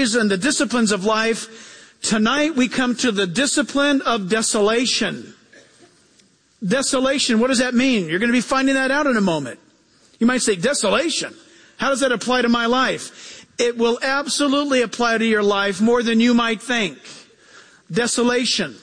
series on the disciplines of life. Tonight we come to the discipline of desolation. Desolation, what does that mean? You're going to be finding that out in a moment. You might say, desolation? How does that apply to my life? It will absolutely apply to your life more than you might think. Desolation.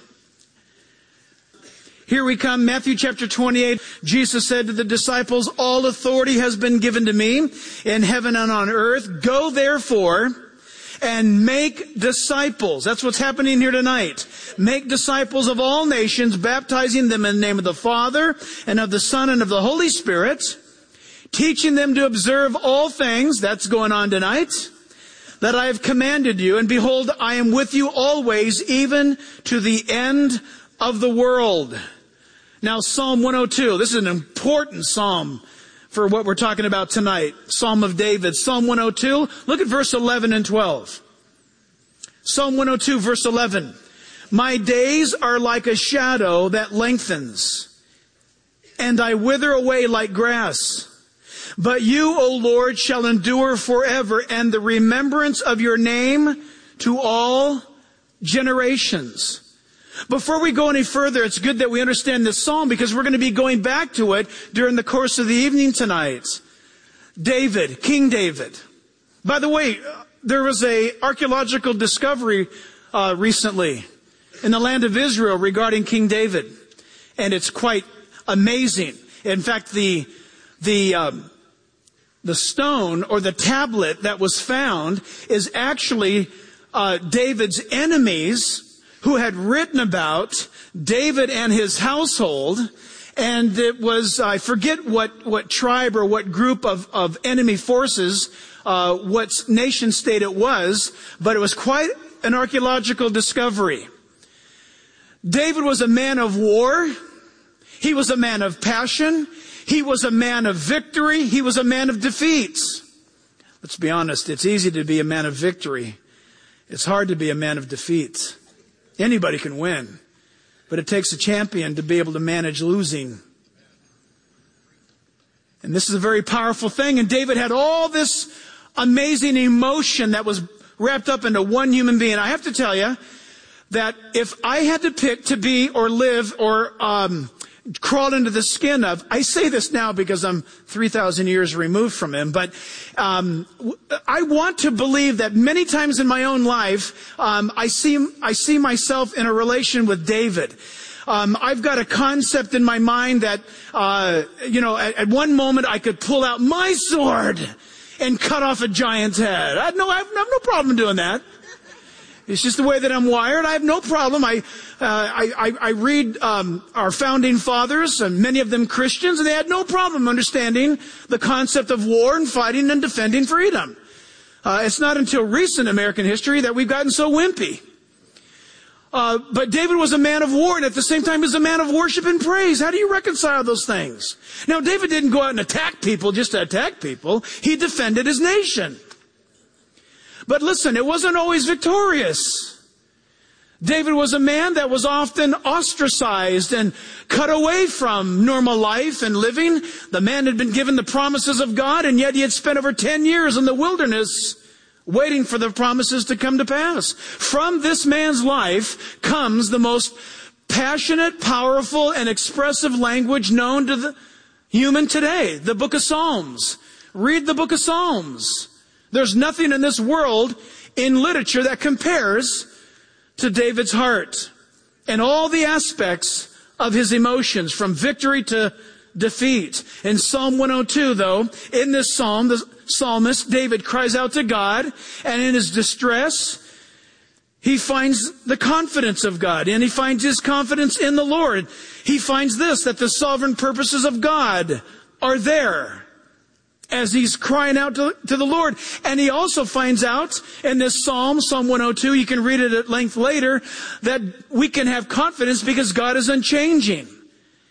Here we come, Matthew chapter 28. Jesus said to the disciples, all authority has been given to me in heaven and on earth. Go therefore and make disciples. That's what's happening here tonight. Make disciples of all nations, baptizing them in the name of the Father and of the Son and of the Holy Spirit, teaching them to observe all things, that's going on tonight, that I have commanded you. And behold, I am with you always, even to the end of the world. Now, Psalm 102, this is an important psalm for what we're talking about tonight. Psalm of David, Psalm 102. Look at verse 11 and 12. Psalm 102, verse 11. My days are like a shadow that lengthens, and I wither away like grass. But you, O Lord, shall endure forever, and the remembrance of your name to all generations. Before we go any further, it's good that we understand this psalm because we're going to be going back to it during the course of the evening tonight. David, King David. By the way, there was an archaeological discovery recently in the land of Israel regarding King David. And it's quite amazing. In fact, the stone or the tablet that was found is actually David's enemies who had written about David and his household. And it was, I forget what tribe or what group of enemy forces, what nation state it was, but it was quite an archaeological discovery. David was a man of war. He was a man of passion. He was a man of victory. He was a man of defeats. Let's be honest, it's easy to be a man of victory. It's hard to be a man of defeats. Anybody can win, but it takes a champion to be able to manage losing. And this is a very powerful thing. And David had all this amazing emotion that was wrapped up into one human being. I have to tell you that if I had to pick to be or live or crawl into the skin of, I say this now because I'm 3,000 years removed from him, but I want to believe that many times in my own life, I see myself in a relation with David. I've got a concept in my mind that, at one moment I could pull out my sword and cut off a giant's head. I have no problem doing that. It's just the way that I'm wired. I have no problem. I read our founding fathers, and many of them Christians, and they had no problem understanding the concept of war and fighting and defending freedom. It's not until recent American history that we've gotten so wimpy. But David was a man of war, and at the same time, he was a man of worship and praise. How do you reconcile those things? Now, David didn't go out and attack people just to attack people. He defended his nation. But listen, it wasn't always victorious. David was a man that was often ostracized and cut away from normal life and living. The man had been given the promises of God, and yet he had spent over 10 years in the wilderness waiting for the promises to come to pass. From this man's life comes the most passionate, powerful, and expressive language known to the human today, the book of Psalms. Read the book of Psalms. There's nothing in this world in literature that compares to David's heart and all the aspects of his emotions from victory to defeat. In Psalm 102, though, in this psalm, the psalmist David cries out to God, and in his distress, he finds the confidence of God, and he finds his confidence in the Lord. He finds this, that the sovereign purposes of God are there as he's crying out to the Lord. And he also finds out in this psalm, Psalm 102, you can read it at length later, that we can have confidence because God is unchanging.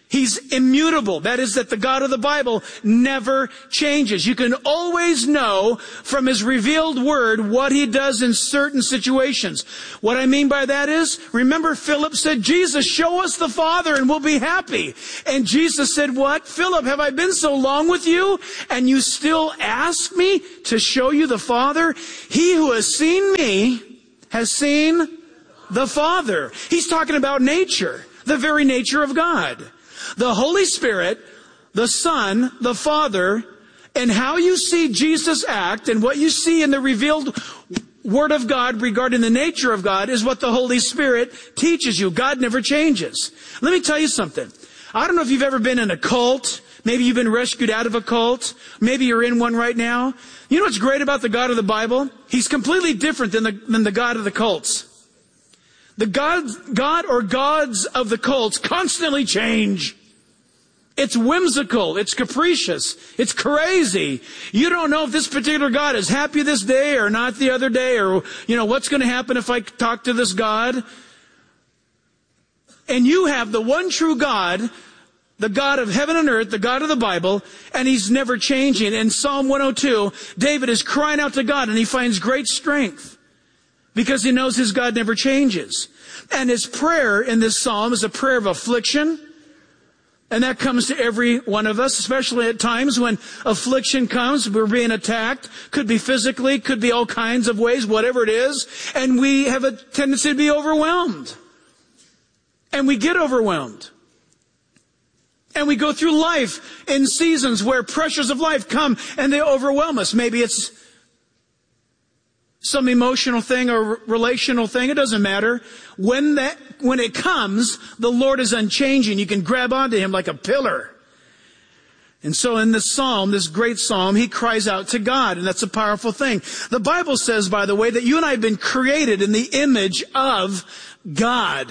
He's immutable. That is, that the God of the Bible never changes. You can always know from His revealed word what He does in certain situations. What I mean by that is, remember Philip said, Jesus, show us the Father and we'll be happy. And Jesus said, what? Philip, have I been so long with you and you still ask me to show you the Father? He who has seen me has seen the Father. He's talking about nature, the very nature of God. The Holy Spirit, the Son, the Father, and how you see Jesus act and what you see in the revealed Word of God regarding the nature of God is what the Holy Spirit teaches you. God never changes. Let me tell you something. I don't know if you've ever been in a cult. Maybe you've been rescued out of a cult. Maybe you're in one right now. You know what's great about the God of the Bible? He's completely different than the God of the cults. The God or gods of the cults constantly change. It's whimsical. It's capricious. It's crazy. You don't know if this particular God is happy this day or not the other day, or, what's going to happen if I talk to this God. And you have the one true God, the God of heaven and earth, the God of the Bible, and He's never changing. In Psalm 102, David is crying out to God, and he finds great strength because he knows his God never changes. And his prayer in this psalm is a prayer of affliction. And that comes to every one of us, especially at times when affliction comes. We're being attacked. Could be physically, could be all kinds of ways, whatever it is. And we have a tendency to be overwhelmed. And we get overwhelmed. And we go through life in seasons where pressures of life come and they overwhelm us. Maybe it's some emotional thing or relational thing. It doesn't matter. When it comes, the Lord is unchanging. You can grab onto Him like a pillar. And so in this psalm, this great psalm, he cries out to God, and that's a powerful thing. The Bible says, by the way, that you and I have been created in the image of God.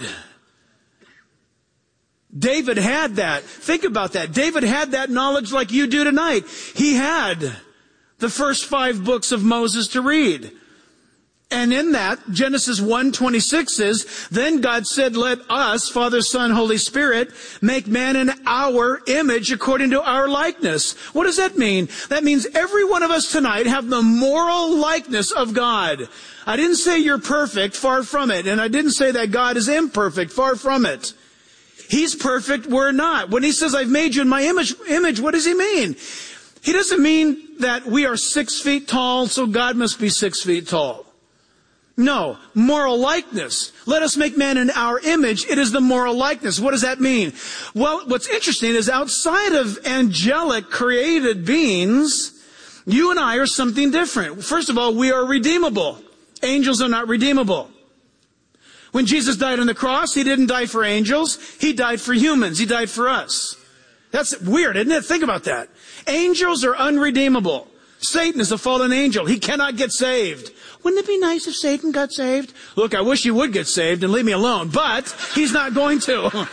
David had that. Think about that. David had that knowledge like you do tonight. He had the first 5 books of Moses to read. And in that, Genesis 1:26 is, then God said, let us, Father, Son, Holy Spirit, make man in our image according to our likeness. What does that mean? That means every one of us tonight have the moral likeness of God. I didn't say you're perfect, far from it. And I didn't say that God is imperfect, far from it. He's perfect, we're not. When He says, I've made you in my image, what does He mean? He doesn't mean that we are 6 feet tall, so God must be 6 feet tall. No, moral likeness. Let us make man in our image. It is the moral likeness. What does that mean? Well, what's interesting is outside of angelic created beings, you and I are something different. First of all, we are redeemable. Angels are not redeemable. When Jesus died on the cross, He didn't die for angels. He died for humans. He died for us. That's weird, isn't it? Think about that. Angels are unredeemable. Satan is a fallen angel. He cannot get saved. Wouldn't it be nice if Satan got saved? Look, I wish he would get saved and leave me alone, but he's not going to.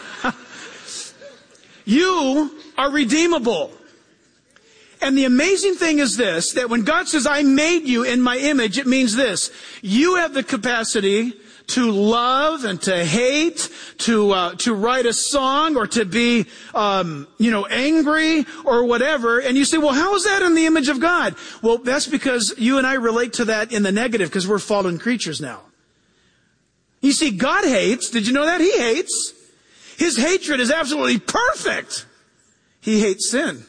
You are redeemable. And the amazing thing is this, that when God says, I made you in my image, it means this. You have the capacity to love and to hate, to write a song or to be, angry or whatever. And you say, well, how is that in the image of God? Well, that's because you and I relate to that in the negative because we're fallen creatures now. You see, God hates. Did you know that? He hates. His hatred is absolutely perfect. He hates sin.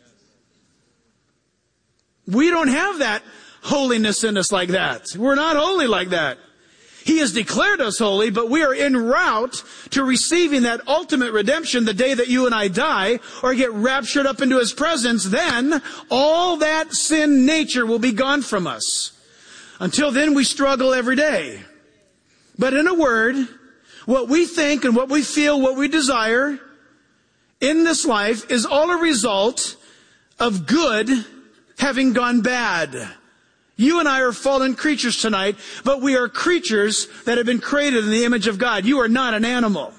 We don't have that holiness in us like that. We're not holy like that. He has declared us holy, but we are en route to receiving that ultimate redemption the day that you and I die or get raptured up into His presence. Then all that sin nature will be gone from us. Until then, we struggle every day. But in a word, what we think and what we feel, what we desire in this life is all a result of good having gone bad. You and I are fallen creatures tonight, but we are creatures that have been created in the image of God. You are not an animal.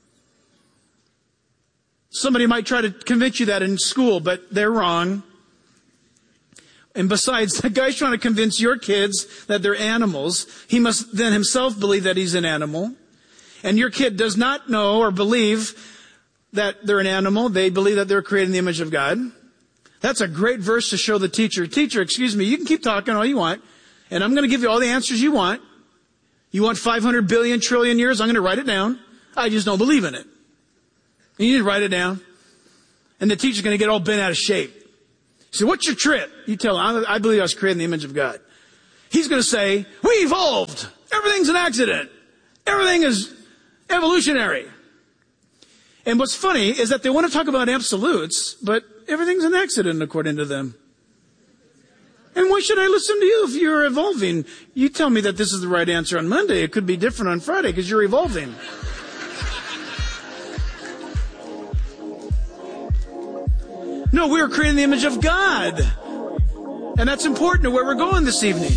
Somebody might try to convince you that in school, but they're wrong. And besides, the guy's trying to convince your kids that they're animals. He must then himself believe that he's an animal. And your kid does not know or believe that they're an animal. They believe that they're created in the image of God. That's a great verse to show the teacher, excuse me, you can keep talking all you want, and I'm going to give you all the answers you want. You want 500 billion trillion years? I'm going to write it down. I just don't believe in it. You need to write it down. And the teacher's going to get all bent out of shape. He said, what's your trip? You tell him, I believe I was created in the image of God. He's going to say, we evolved. Everything's an accident. Everything is evolutionary. And what's funny is that they want to talk about absolutes, but everything's an accident according to them. And why should I listen to you if you're evolving? You tell me that this is the right answer on Monday. It could be different on Friday because you're evolving. No, we are created in the image of God. And that's important to where we're going this evening.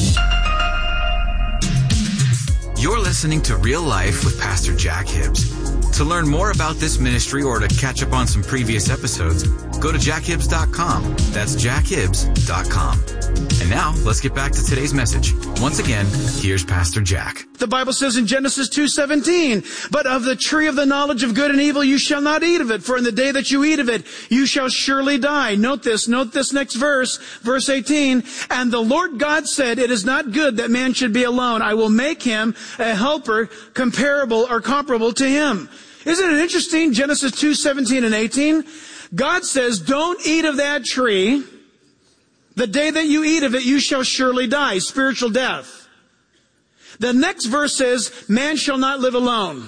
You're listening to Real Life with Pastor Jack Hibbs. To learn more about this ministry or to catch up on some previous episodes, go to jackhibbs.com. That's jackhibbs.com. And now, let's get back to today's message. Once again, here's Pastor Jack. The Bible says in Genesis 2:17, but of the tree of the knowledge of good and evil you shall not eat of it, for in the day that you eat of it, you shall surely die. Note this next verse, verse 18. And the Lord God said, it is not good that man should be alone. I will make him a helper comparable to him. Isn't it interesting? Genesis 2:17 and 18. God says, don't eat of that tree. The day that you eat of it, you shall surely die. Spiritual death. The next verse says, man shall not live alone.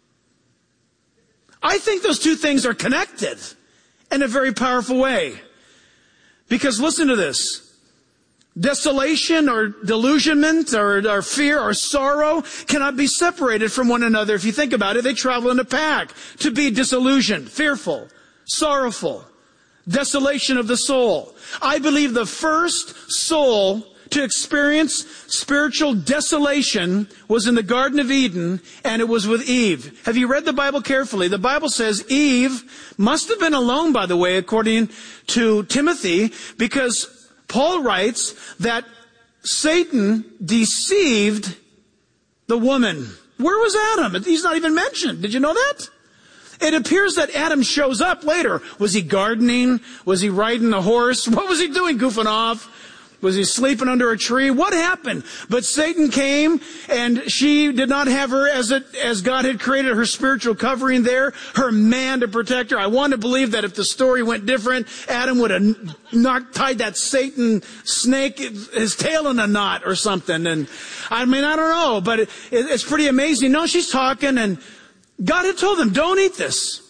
I think those two things are connected in a very powerful way. Because listen to this. Desolation or delusionment or fear or sorrow cannot be separated from one another. If you think about it, they travel in a pack. To be disillusioned, fearful, sorrowful, desolation of the soul. I believe the first soul to experience spiritual desolation was in the Garden of Eden, and it was with Eve. Have you read the Bible carefully? The Bible says Eve must have been alone, by the way, according to Timothy, because Paul writes that Satan deceived the woman. Where was Adam? He's not even mentioned. Did you know that? It appears that Adam shows up later. Was he gardening? Was he riding a horse? What was he doing, goofing off? Was he sleeping under a tree? What happened? But Satan came, and she did not have her as God had created her spiritual covering there, her man to protect her. I want to believe that if the story went different, Adam would have tied that Satan snake, his tail in a knot or something. And I don't know, but it's pretty amazing. No, she's talking, and God had told them, don't eat this.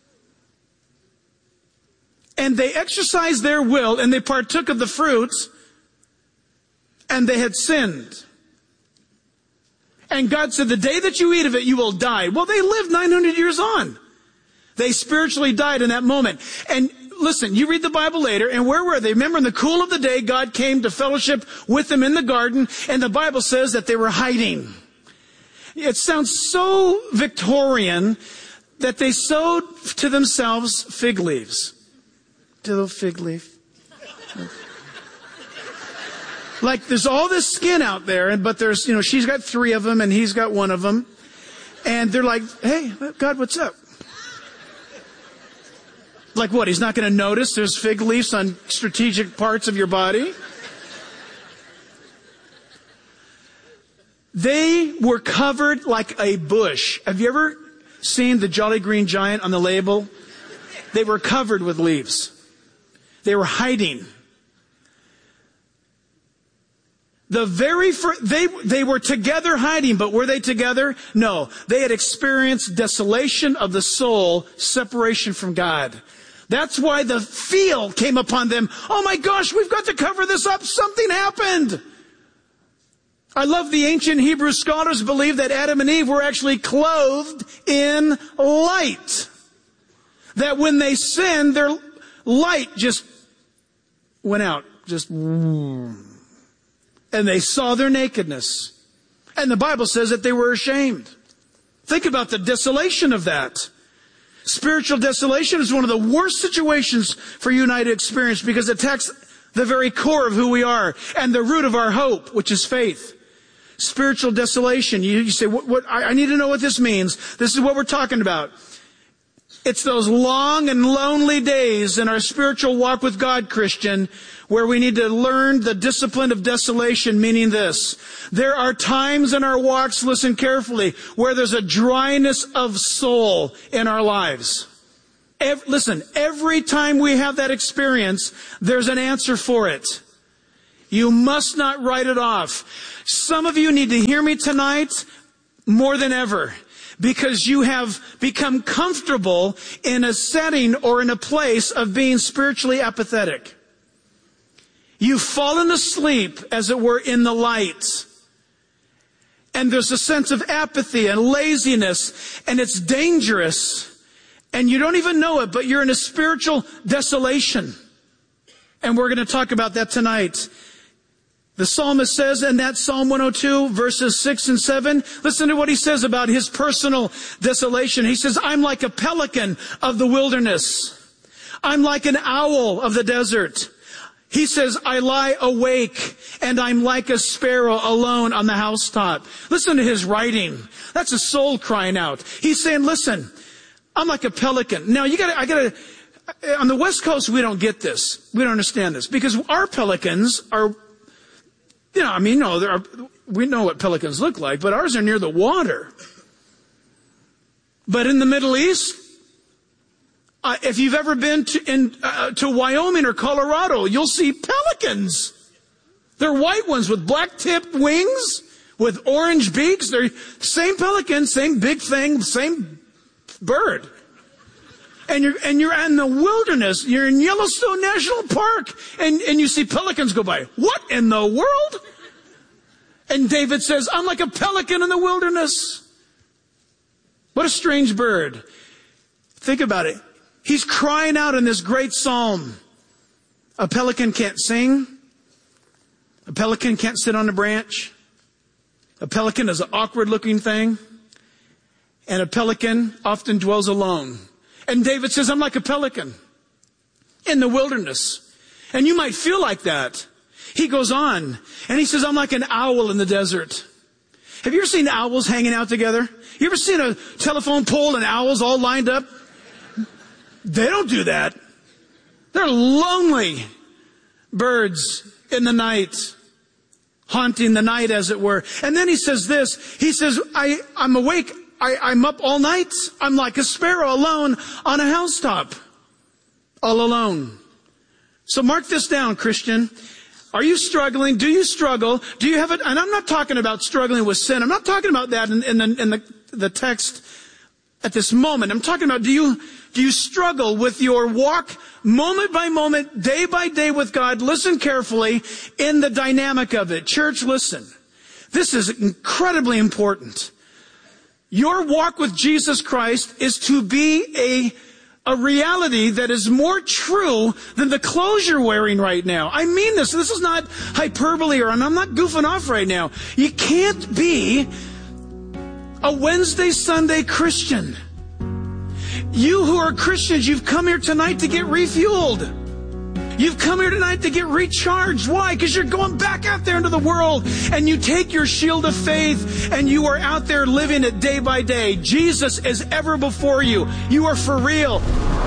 And they exercised their will, and they partook of the fruits, and they had sinned. And God said, the day that you eat of it, you will die. Well, they lived 900 years on. They spiritually died in that moment. And listen, you read the Bible later, and where were they? Remember, in the cool of the day, God came to fellowship with them in the garden, and the Bible says that they were hiding. It sounds so Victorian that they sewed to themselves fig leaves. To the fig leaf. Like there's all this skin out there, but there's, she's got 3 of them and he's got 1 of them. And they're like, hey, God, what's up? Like what? He's not going to notice there's fig leaves on strategic parts of your body? They were covered like a bush. Have you ever seen the Jolly Green Giant on the label? They were covered with leaves. They were hiding. They were together hiding, but were they together? No. They had experienced desolation of the soul, separation from God. That's why the feel came upon them. Oh my gosh, we've got to cover this up. Something happened. I love the ancient Hebrew scholars believe that Adam and Eve were actually clothed in light. That when they sinned, their light just went out. And they saw their nakedness. And the Bible says that they were ashamed. Think about the desolation of that. Spiritual desolation is one of the worst situations for you and I to experience because it attacks the very core of who we are and the root of our hope, which is faith. Spiritual desolation. You say, what? I need to know what this means. This is what we're talking about. It's those long and lonely days in our spiritual walk with God, Christian, where we need to learn the discipline of desolation, meaning this. There are times in our walks, listen carefully, where there's a dryness of soul in our lives. Listen, every time we have that experience, there's an answer for it. You must not write it off. Some of you need to hear me tonight more than ever, because you have become comfortable in a setting or in a place of being spiritually apathetic. You've fallen asleep, as it were, in the light. And there's a sense of apathy and laziness, and it's dangerous. And you don't even know it, but you're in a spiritual desolation. And we're going to talk about that tonight. The psalmist says in that Psalm 102, verses 6 and 7, listen to what he says about his personal desolation. He says, I'm like a pelican of the wilderness. I'm like an owl of the desert. He says, I lie awake and I'm like a sparrow alone on the housetop. Listen to his writing. That's a soul crying out. He's saying, listen, I'm like a pelican. Now on the West Coast, we don't get this. We don't understand this because our pelicans are, we know what pelicans look like, but ours are near the water. But in the Middle East, if you've ever been to Wyoming or Colorado, you'll see pelicans. They're white ones with black-tipped wings, with orange beaks. They're same pelican, same big thing, same bird. And you're in the wilderness. You're in Yellowstone National Park, and you see pelicans go by. What in the world? And David says, I'm like a pelican in the wilderness. What a strange bird. Think about it. He's crying out in this great psalm. A pelican can't sing. A pelican can't sit on a branch. A pelican is an awkward looking thing. And a pelican often dwells alone. And David says, I'm like a pelican in the wilderness. And you might feel like that. He goes on and he says, I'm like an owl in the desert. Have you ever seen owls hanging out together? You ever seen a telephone pole and owls all lined up? They don't do that. They're lonely birds in the night, haunting the night, as it were. And then he says this. He says, I'm awake. I'm up all night. I'm like a sparrow alone on a housetop. All alone. So mark this down, Christian. Are you struggling? Do you struggle? Do you have it? And I'm not talking about struggling with sin. I'm not talking about that in the text at this moment. I'm talking about, do you struggle with your walk moment by moment, day by day with God? Listen carefully in the dynamic of it. Church, listen. This is incredibly important. Your walk with Jesus Christ is to be a reality that is more true than the clothes you're wearing right now. I mean this. This is not hyperbole, and I'm not goofing off right now. You can't be a Wednesday, Sunday Christian. You who are Christians, you've come here tonight to get refueled. You've come here tonight to get recharged. Why? Because you're going back out there into the world and you take your shield of faith and you are out there living it day by day. Jesus is ever before you. You are for real.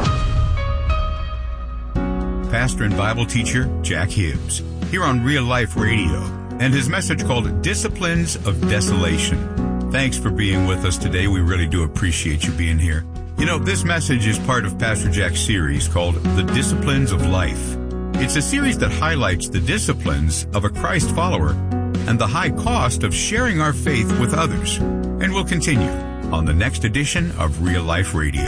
Pastor and Bible teacher Jack Hibbs, here on Real Life Radio, and his message called Disciplines of Desolation. Thanks for being with us today. We really do appreciate you being here. You know, this message is part of Pastor Jack's series called The Disciplines of Life. It's a series that highlights the disciplines of a Christ follower and the high cost of sharing our faith with others. And we'll continue on the next edition of Real Life Radio.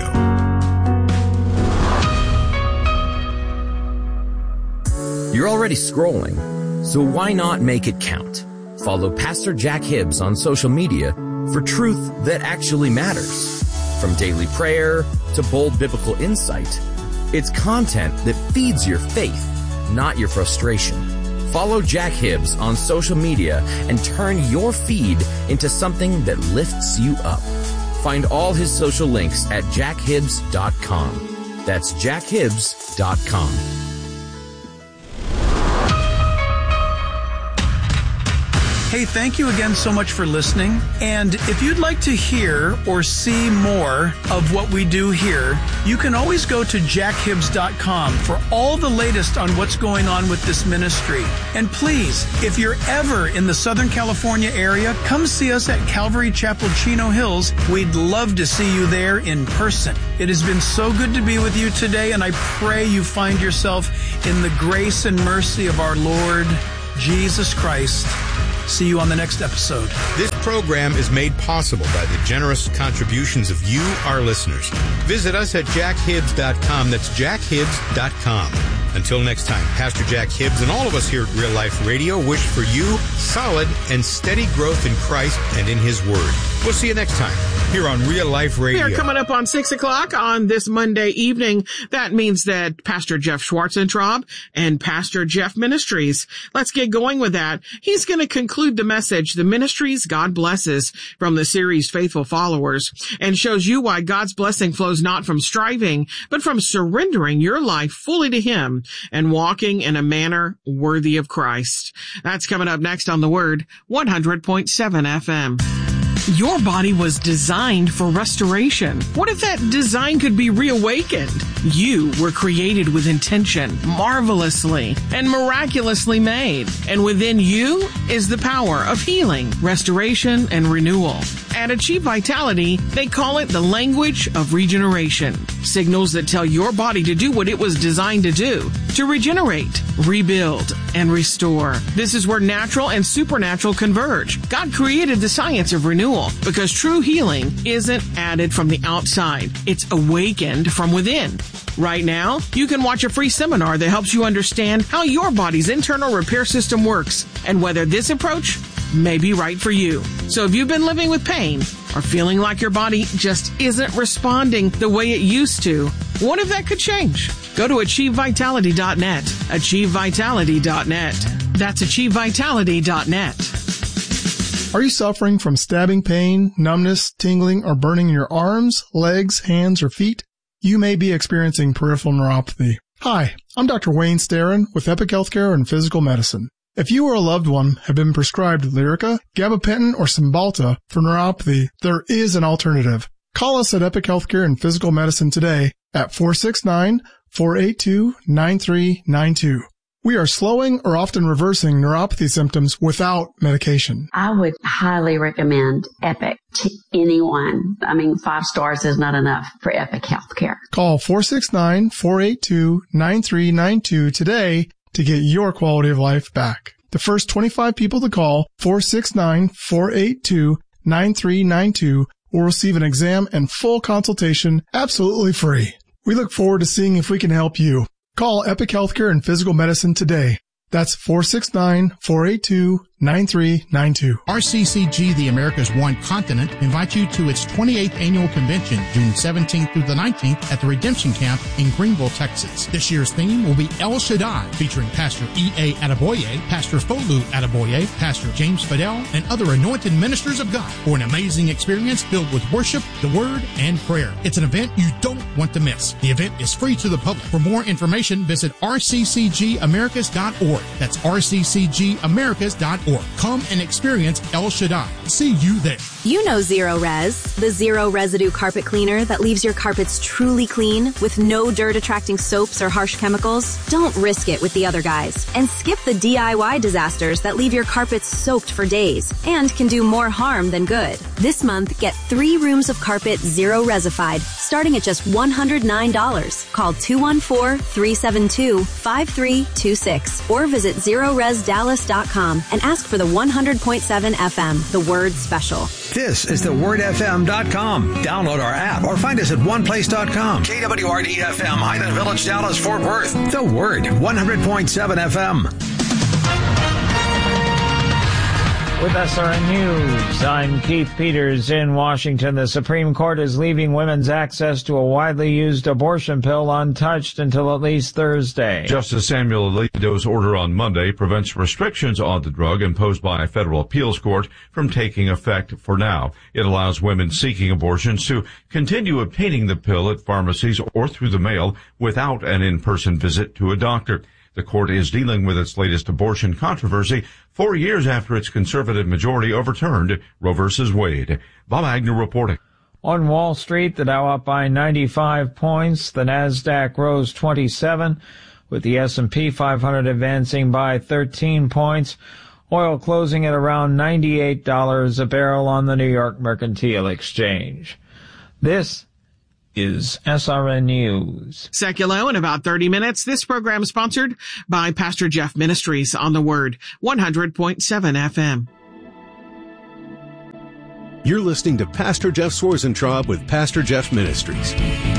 You're already scrolling, so why not make it count? Follow Pastor Jack Hibbs on social media for truth that actually matters. From daily prayer to bold biblical insight, it's content that feeds your faith, not your frustration. Follow Jack Hibbs on social media and turn your feed into something that lifts you up. Find all his social links at jackhibbs.com. That's jackhibbs.com. Hey, thank you again so much for listening. And if you'd like to hear or see more of what we do here, you can always go to jackhibbs.com for all the latest on what's going on with this ministry. And please, if you're ever in the Southern California area, come see us at Calvary Chapel, Chino Hills. We'd love to see you there in person. It has been so good to be with you today, and I pray you find yourself in the grace and mercy of our Lord Jesus Christ. See you on the next episode. This program is made possible by the generous contributions of you, our listeners. Visit us at jackhibbs.com. That's jackhibbs.com. Until next time, Pastor Jack Hibbs and all of us here at Real Life Radio wish for you solid and steady growth in Christ and in His Word. We'll see you next time here on Real Life Radio. We are coming up on 6 o'clock on this Monday evening. That means that Pastor Jeff Schwarzentraub and Pastor Jeff Ministries. Let's get going with that. He's going to conclude the message, The Ministries God Blesses, from the series Faithful Followers, and shows you why God's blessing flows not from striving, but from surrendering your life fully to Him and walking in a manner worthy of Christ. That's coming up next on The Word, 100.7 FM. Your body was designed for restoration. What if that design could be reawakened? You were created with intention, marvelously and miraculously made. And within you is the power of healing, restoration, and renewal. At Achieve Vitality, they call it the language of regeneration. Signals that tell your body to do what it was designed to do, to regenerate, rebuild, and restore. This is where natural and supernatural converge. God created the science of renewal because true healing isn't added from the outside. It's awakened from within. Right now, you can watch a free seminar that helps you understand how your body's internal repair system works and whether this approach may be right for you. So if you've been living with pain or feeling like your body just isn't responding the way it used to, what if that could change? Go to AchieveVitality.net. AchieveVitality.net. That's AchieveVitality.net. Are you suffering from stabbing pain, numbness, tingling, or burning in your arms, legs, hands, or feet? You may be experiencing peripheral neuropathy. Hi, I'm Dr. Wayne Starrin with Epic Healthcare and Physical Medicine. If you or a loved one have been prescribed Lyrica, gabapentin, or Cymbalta for neuropathy, there is an alternative. Call us at Epic Healthcare and Physical Medicine today at 469-482-9392. We are slowing or often reversing neuropathy symptoms without medication. I would highly recommend Epic to anyone. 5 stars is not enough for Epic Healthcare. Call 469-482-9392 today to get your quality of life back. The first 25 people to call 469-482-9392 will receive an exam and full consultation absolutely free. We look forward to seeing if we can help you. Call Epic Healthcare and Physical Medicine today. That's 469-482-9392. RCCG, the America's One Continent, invites you to its 28th annual convention, June 17th through the 19th at the Redemption Camp in Greenville, Texas. This year's theme will be El Shaddai, featuring Pastor E.A. Adeboye, Pastor Folu Adeboye, Pastor James Fidel, and other anointed ministers of God for an amazing experience filled with worship, the Word, and prayer. It's an event you don't want to miss. The event is free to the public. For more information, visit rccgamericas.org. That's rccgamericas.org. Come and experience El Shaddai. See you there. You know Zero Res, the zero residue carpet cleaner that leaves your carpets truly clean with no dirt-attracting soaps or harsh chemicals. Don't risk it with the other guys and skip the DIY disasters that leave your carpets soaked for days and can do more harm than good. This month, get 3 rooms of carpet Zero Resified, starting at just $109. Call 214-372-5326 or visit ZeroResDallas.com and ask for the 100.7 FM, The Word Special. This is thewordfm.com. Download our app or find us at oneplace.com. KWRD-FM, Highland Village, Dallas, Fort Worth. The Word, 100.7 FM. With SRN News, I'm Keith Peters in Washington. The Supreme Court is leaving women's access to a widely used abortion pill untouched until at least Thursday. Justice Samuel Alito's order on Monday prevents restrictions on the drug imposed by a federal appeals court from taking effect for now. It allows women seeking abortions to continue obtaining the pill at pharmacies or through the mail without an in-person visit to a doctor. The court is dealing with its latest abortion controversy 4 years after its conservative majority overturned Roe v. Wade. Bob Agnew reporting. On Wall Street, the Dow up by 95 points. The Nasdaq rose 27, with the S&P 500 advancing by 13 points. Oil closing at around $98 a barrel on the New York Mercantile Exchange. This is SRN News. Seculo in about 30 minutes. This program is sponsored by Pastor Jeff Ministries on the Word, 100.7 FM. You're listening to Pastor Jeff Swarzentraub with Pastor Jeff Ministries.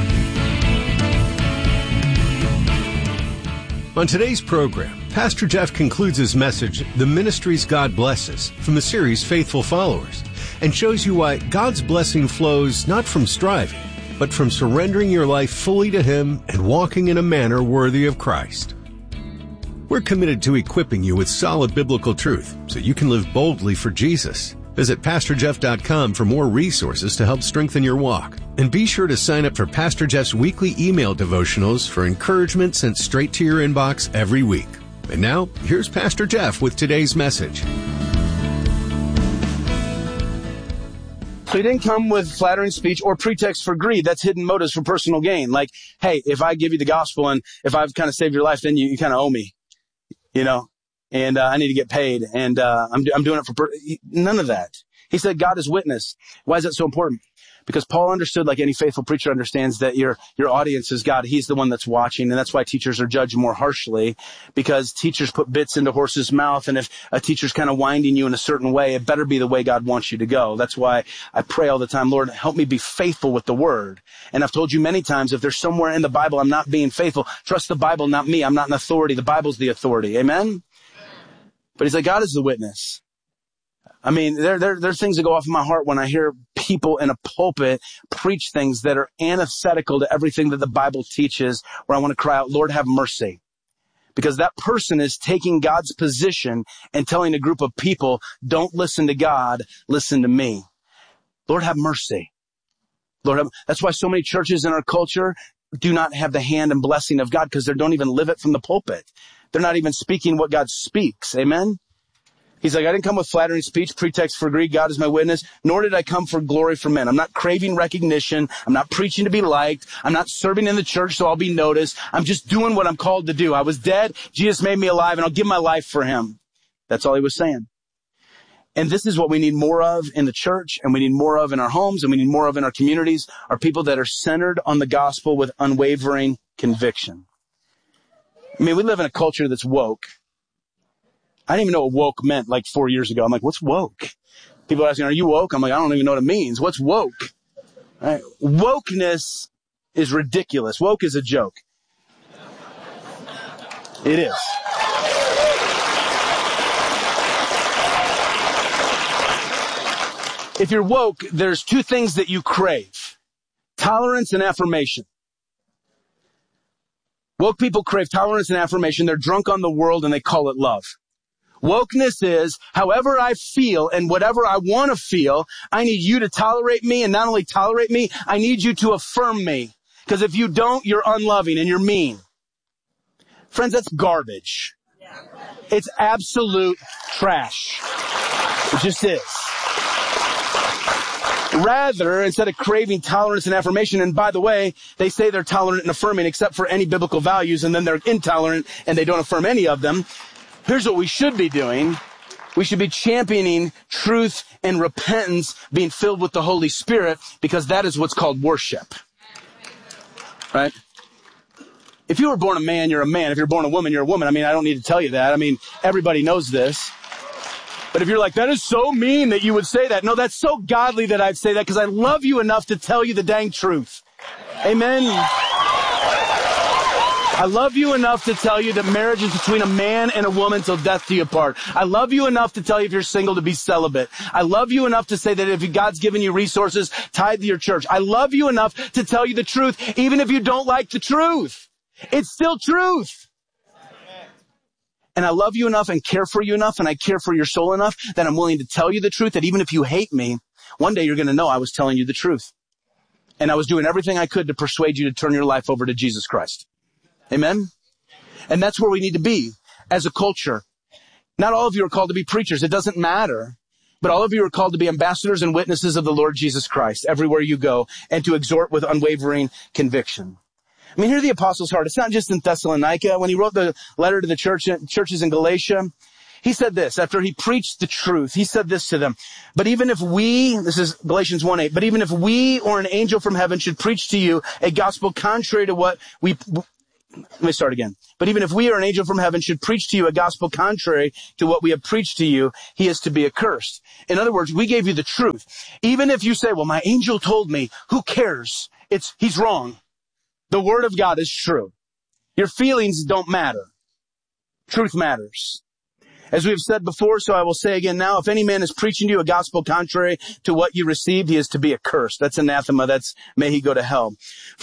On today's program, Pastor Jeff concludes his message, The Ministries God Blesses, from the series Faithful Followers, and shows you why God's blessing flows not from striving, but from surrendering your life fully to Him and walking in a manner worthy of Christ. We're committed to equipping you with solid biblical truth so you can live boldly for Jesus. Visit PastorJeff.com for more resources to help strengthen your walk. And be sure to sign up for Pastor Jeff's weekly email devotionals for encouragement sent straight to your inbox every week. And now, here's Pastor Jeff with today's message. So he didn't come with flattering speech or pretext for greed. That's hidden motives for personal gain. Like, hey, if I give you the gospel and if I've kind of saved your life, then you kind of owe me, and I need to get paid, and I'm doing it for none of that. He said, God is witness. Why is that so important? Because Paul understood, like any faithful preacher understands, that your audience is God. He's the one that's watching, and that's why teachers are judged more harshly, because teachers put bits into horses' mouth, and if a teacher's kind of winding you in a certain way, it better be the way God wants you to go. That's why I pray all the time, Lord, help me be faithful with the Word. And I've told you many times, if there's somewhere in the Bible I'm not being faithful, trust the Bible, not me. I'm not an authority. The Bible's the authority. Amen? But he's like, God is the witness. I mean, there's things that go off in my heart when I hear people in a pulpit preach things that are antithetical to everything that the Bible teaches, where I want to cry out, Lord, have mercy. Because that person is taking God's position and telling a group of people, don't listen to God, listen to me. Lord, have mercy. That's why so many churches in our culture do not have the hand and blessing of God, because they don't even live it from the pulpit. They're not even speaking what God speaks. Amen? He's like, I didn't come with flattering speech, pretext for greed. God is my witness. Nor did I come for glory from men. I'm not craving recognition. I'm not preaching to be liked. I'm not serving in the church so I'll be noticed. I'm just doing what I'm called to do. I was dead. Jesus made me alive, and I'll give my life for Him. That's all he was saying. And this is what we need more of in the church, and we need more of in our homes, and we need more of in our communities, are people that are centered on the gospel with unwavering conviction. I mean, we live in a culture that's woke. I didn't even know what woke meant like 4 years ago. I'm like, what's woke? People are asking, are you woke? I'm like, I don't even know what it means. What's woke? All right. Wokeness is ridiculous. Woke is a joke. It is. If you're woke, there's two things that you crave: tolerance and affirmation. Woke people crave tolerance and affirmation. They're drunk on the world and they call it love. Wokeness is, however I feel and whatever I want to feel, I need you to tolerate me, and not only tolerate me, I need you to affirm me. Because if you don't, you're unloving and you're mean. Friends, that's garbage. It's absolute trash. It just is. Rather, instead of craving tolerance and affirmation, and by the way, they say they're tolerant and affirming except for any biblical values, and then they're intolerant and they don't affirm any of them. Here's what we should be doing. We should be championing truth and repentance, being filled with the Holy Spirit, because that is what's called worship. Right? If you were born a man, you're a man. If you're born a woman, you're a woman. I mean, I don't need to tell you that. I mean, everybody knows this. But if you're like, that is so mean that you would say that. No, that's so godly that I'd say that, because I love you enough to tell you the dang truth. Amen. I love you enough to tell you that marriage is between a man and a woman till death do you part. I love you enough to tell you if you're single to be celibate. I love you enough to say that if God's given you resources, tithe to your church. I love you enough to tell you the truth, even if you don't like the truth. It's still truth. And I love you enough and care for you enough, and I care for your soul enough that I'm willing to tell you the truth, that even if you hate me, one day you're going to know I was telling you the truth. And I was doing everything I could to persuade you to turn your life over to Jesus Christ. Amen? And that's where we need to be as a culture. Not all of you are called to be preachers. It doesn't matter. But all of you are called to be ambassadors and witnesses of the Lord Jesus Christ everywhere you go, and to exhort with unwavering conviction. I mean, hear the apostle's heart. It's not just in Thessalonica. When he wrote the letter to the churches in Galatia, he said this, after he preached the truth, he said this to them. But even if we, this is Galatians 1:8, but even if we or an angel from heaven should preach to you a gospel contrary to what we, let me start again. But even if we or an angel from heaven should preach to you a gospel contrary to what we have preached to you, he is to be accursed. In other words, we gave you the truth. Even if you say, well, my angel told me, who cares? He's wrong. The word of God is true. Your feelings don't matter. Truth matters. As we have said before, so I will say again now, if any man is preaching to you a gospel contrary to what you received, he is to be accursed. That's anathema. That's may he go to hell.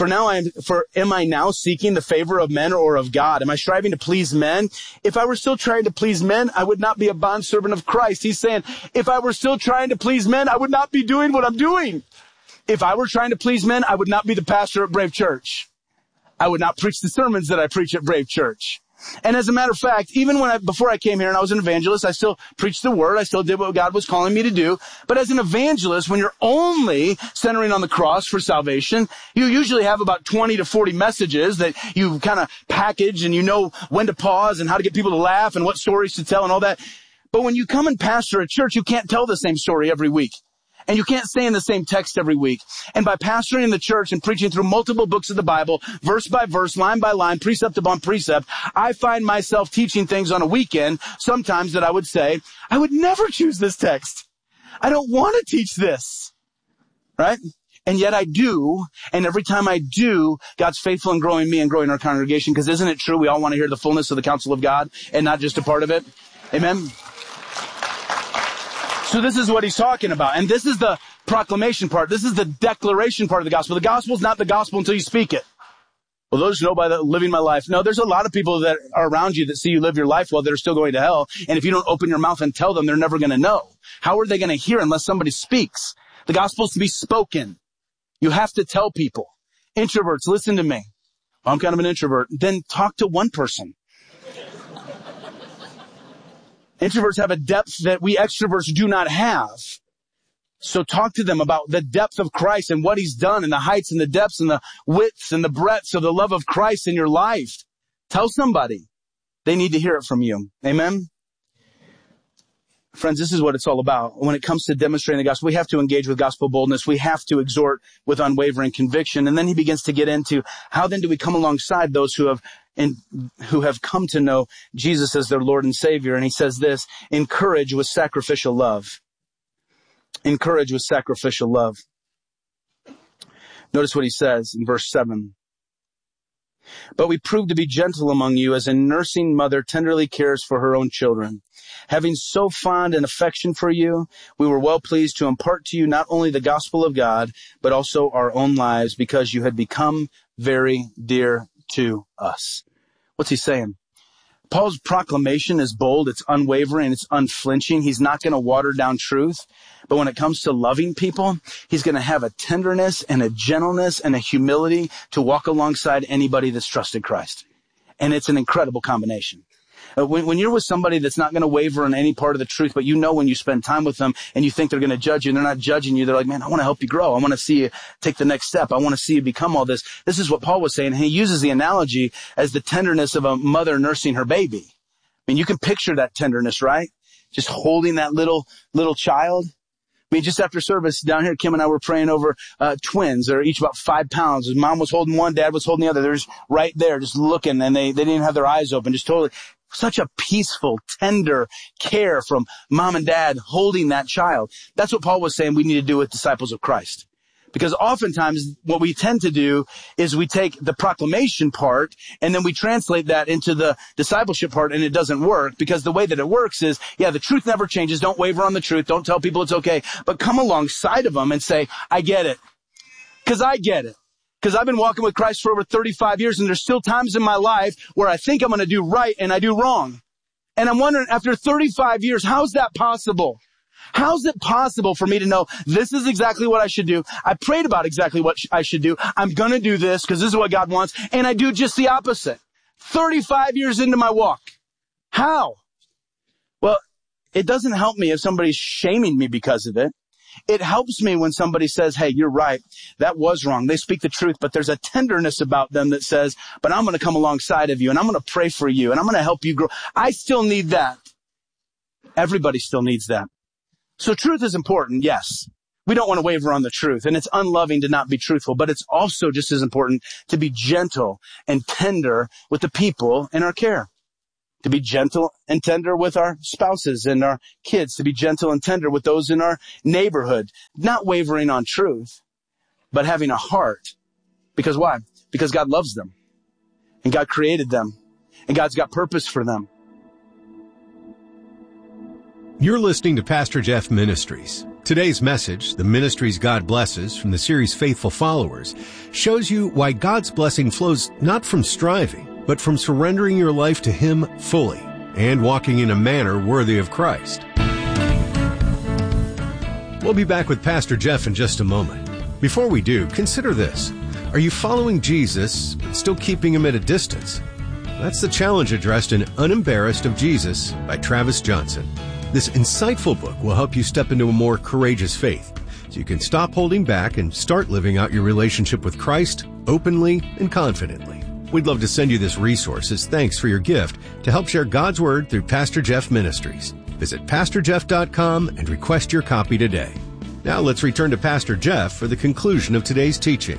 Am I now seeking the favor of men or of God? Am I striving to please men? If I were still trying to please men, I would not be a bondservant of Christ. He's saying, if I were still trying to please men, I would not be doing what I'm doing. If I were trying to please men, I would not be the pastor at Brave Church. I would not preach the sermons that I preach at Brave Church. And as a matter of fact, even before I came here and I was an evangelist, I still preached the word. I still did what God was calling me to do. But as an evangelist, when you're only centering on the cross for salvation, you usually have about 20 to 40 messages that you kind of package, and you know when to pause and how to get people to laugh and what stories to tell and all that. But when you come and pastor a church, you can't tell the same story every week. And you can't stay in the same text every week. And by pastoring in the church and preaching through multiple books of the Bible, verse by verse, line by line, precept upon precept, I find myself teaching things on a weekend, sometimes that I would say, I would never choose this text. I don't want to teach this. Right? And yet I do. And every time I do, God's faithful in growing me and growing our congregation. Because isn't it true? We all want to hear the fullness of the counsel of God and not just a part of it. Amen. So this is what he's talking about. And this is the proclamation part. This is the declaration part of the gospel. The gospel is not the gospel until you speak it. Well, those know by the living my life. No, there's a lot of people that are around you that see you live your life well that are still going to hell. And if you don't open your mouth and tell them, they're never going to know. How are they going to hear unless somebody speaks? The gospel is to be spoken. You have to tell people. Introverts, listen to me. I'm kind of an introvert. Then talk to one person. Introverts have a depth that we extroverts do not have. So talk to them about the depth of Christ and what he's done, and the heights and the depths and the widths and the breadths of the love of Christ in your life. Tell somebody. They need to hear it from you. Amen? Friends, this is what it's all about. When it comes to demonstrating the gospel, we have to engage with gospel boldness. We have to exhort with unwavering conviction. And then he begins to get into how then do we come alongside those who have come to know Jesus as their Lord and Savior. And he says this, encourage with sacrificial love. Encourage with sacrificial love. Notice what he says in verse 7. But we prove to be gentle among you as a nursing mother tenderly cares for her own children. Having so fond an affection for you, we were well pleased to impart to you not only the gospel of God, but also our own lives, because you had become very dear to us. What's he saying? Paul's proclamation is bold, it's unwavering, it's unflinching. He's not going to water down truth. But when it comes to loving people, he's going to have a tenderness and a gentleness and a humility to walk alongside anybody that's trusted Christ. And it's an incredible combination. When you're with somebody that's not going to waver on any part of the truth, but you know when you spend time with them and you think they're going to judge you and they're not judging you, they're like, man, I want to help you grow. I want to see you take the next step. I want to see you become all this. This is what Paul was saying. And he uses the analogy as the tenderness of a mother nursing her baby. I mean, you can picture that tenderness, right? Just holding that little child. I mean, just after service down here, Kim and I were praying over twins. They're each about 5 pounds. His mom was holding one, dad was holding the other. They're just right there, just looking, and they didn't even have their eyes open, just totally. Such a peaceful, tender care from mom and dad holding that child. That's what Paul was saying we need to do with disciples of Christ. Because oftentimes what we tend to do is we take the proclamation part and then we translate that into the discipleship part, and it doesn't work, because the way that it works is, yeah, the truth never changes. Don't waver on the truth. Don't tell people it's okay, but come alongside of them and say, I get it. Because I get it. Because I've been walking with Christ for over 35 years, and there's still times in my life where I think I'm going to do right and I do wrong. And I'm wondering, after 35 years, how's that possible? How's it possible for me to know this is exactly what I should do? I prayed about exactly what I should do. I'm going to do this because this is what God wants, and I do just the opposite. 35 years into my walk. How? Well, it doesn't help me if somebody's shaming me because of it. It helps me when somebody says, hey, you're right. That was wrong. They speak the truth, but there's a tenderness about them that says, but I'm going to come alongside of you and I'm going to pray for you and I'm going to help you grow. I still need that. Everybody still needs that. So truth is important, yes. We don't want to waver on the truth, and it's unloving to not be truthful, but it's also just as important to be gentle and tender with the people in our care. To be gentle and tender with our spouses and our kids, to be gentle and tender with those in our neighborhood, not wavering on truth, but having a heart. Because why? Because God loves them, and God created them, and God's got purpose for them. You're listening to Pastor Jeff Ministries. Today's message, The Ministries God Blesses, from the series Faithful Followers, shows you why God's blessing flows not from striving, but from surrendering your life to Him fully and walking in a manner worthy of Christ. We'll be back with Pastor Jeff in just a moment. Before we do, consider this. Are you following Jesus, but still keeping Him at a distance? That's the challenge addressed in Unembarrassed of Jesus by Travis Johnson. This insightful book will help you step into a more courageous faith, so you can stop holding back and start living out your relationship with Christ openly and confidently. We'd love to send you this resource as thanks for your gift to help share God's Word through Pastor Jeff Ministries. Visit PastorJeff.com and request your copy today. Now let's return to Pastor Jeff for the conclusion of today's teaching.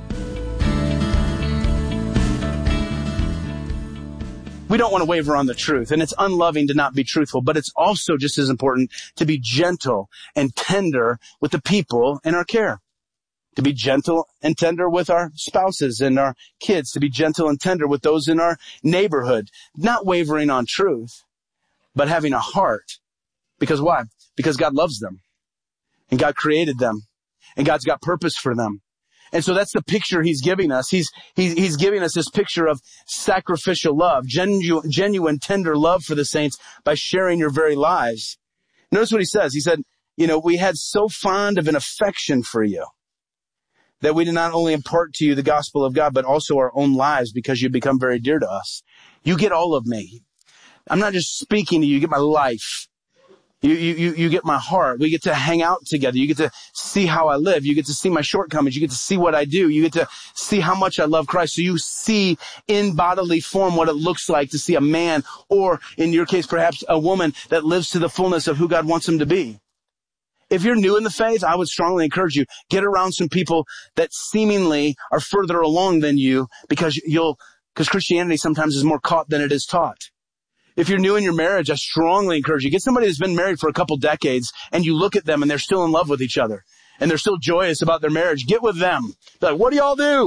We don't want to waver on the truth, and it's unloving to not be truthful, but it's also just as important to be gentle and tender with the people in our care. To be gentle and tender with our spouses and our kids, to be gentle and tender with those in our neighborhood, not wavering on truth, but having a heart. Because why? Because God loves them, and God created them, and God's got purpose for them. And so that's the picture He's giving us. He's giving us this picture of sacrificial love, genuine, tender love for the saints by sharing your very lives. Notice what He says. He said, we had so fond of an affection for you that we did not only impart to you the gospel of God, but also our own lives, because you become very dear to us. You get all of me. I'm not just speaking to you. You get my life. You get my heart. We get to hang out together. You get to see how I live. You get to see my shortcomings. You get to see what I do. You get to see how much I love Christ. So you see in bodily form what it looks like to see a man, or in your case, perhaps a woman that lives to the fullness of who God wants them to be. If you're new in the faith, I would strongly encourage you, get around some people that seemingly are further along than you, because Christianity sometimes is more caught than it is taught. If you're new in your marriage, I strongly encourage you, get somebody who's been married for a couple decades, and you look at them and they're still in love with each other, and they're still joyous about their marriage. Get with them. Be like, what do y'all do?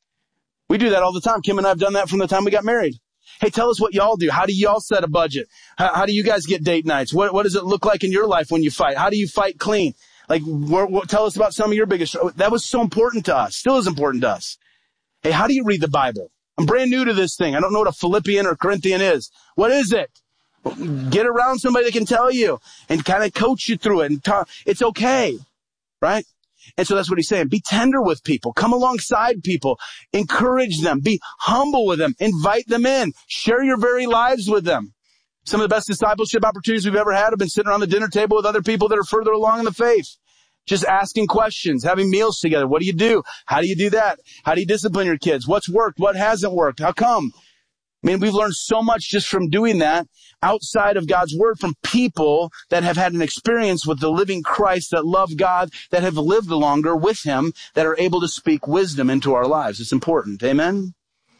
We do that all the time. Kim and I have done that from the time we got married. Hey, tell us what y'all do. How do y'all set a budget? How do you guys get date nights? What does it look like in your life when you fight? How do you fight clean? Like, tell us about some of your biggest. That was so important to us. Still is important to us. Hey, how do you read the Bible? I'm brand new to this thing. I don't know what a Philippian or Corinthian is. What is it? Get around somebody that can tell you and kind of coach you through it and talk. It's okay, right? And so that's what He's saying. Be tender with people. Come alongside people. Encourage them. Be humble with them. Invite them in. Share your very lives with them. Some of the best discipleship opportunities we've ever had have been sitting around the dinner table with other people that are further along in the faith. Just asking questions, having meals together. What do you do? How do you do that? How do you discipline your kids? What's worked? What hasn't worked? How come? I mean, we've learned so much just from doing that outside of God's Word, from people that have had an experience with the living Christ, that love God, that have lived longer with Him, that are able to speak wisdom into our lives. It's important. Amen?